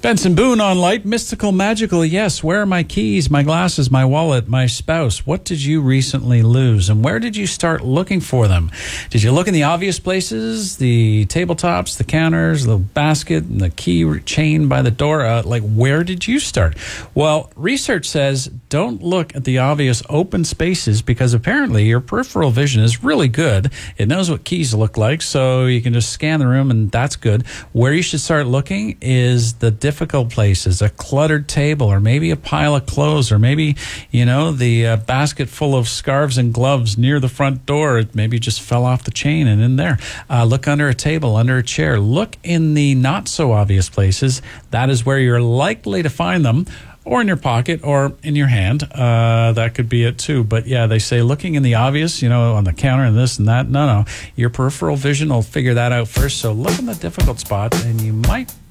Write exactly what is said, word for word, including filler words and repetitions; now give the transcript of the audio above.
Benson Boone on Light. Mystical, magical, yes. Where are my keys, my glasses, my wallet, my spouse? What did you recently lose? And where did you start looking for them? Did you look in the obvious places? The tabletops, the counters, the basket, and the key chain by the door? Uh, like, where did you start? Well, research says don't look at the obvious open spaces because apparently your peripheral vision is really good. It knows what keys look like, so you can just scan the room, and that's good. Where you should start looking is the difficult places, a cluttered table, or maybe a pile of clothes, or maybe, you know, the uh, basket full of scarves and gloves near the front door. It maybe just fell off the chain and in there. Uh, look under a table, under a chair. Look in the not so obvious places. That is where you're likely to find them. Or in your pocket, or in your hand. Uh, that could be it too. But yeah, they say looking in the obvious, you know, on the counter and this and that. No, no. Your peripheral vision will figure that out first. So look in the difficult spot, and you might